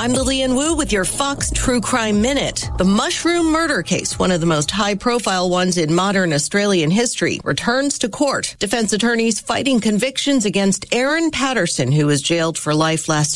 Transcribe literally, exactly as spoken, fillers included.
I'm Lillian Wu with your Fox True Crime Minute. The Mushroom murder case, one of the most high-profile ones in modern Australian history, returns to court. Defense attorneys fighting convictions against Aaron Patterson, who was jailed for life last